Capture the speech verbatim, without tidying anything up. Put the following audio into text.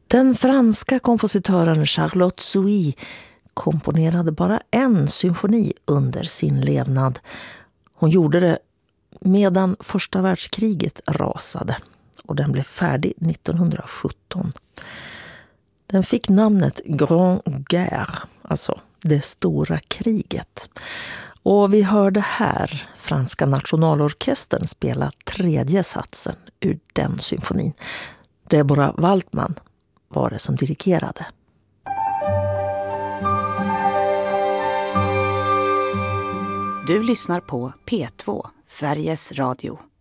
Den franska kompositören Charlotte Souy komponerade bara en symfoni under sin levnad. Hon gjorde det medan första världskriget rasade och den blev färdig nittonhundrasjutton. Den fick namnet Grand Guerre, alltså det stora kriget. Och vi hörde här franska nationalorkestern spela tredje satsen ur den symfonin. Deborah Waldman var det som dirigerade. Du lyssnar på P två, Sveriges Radio.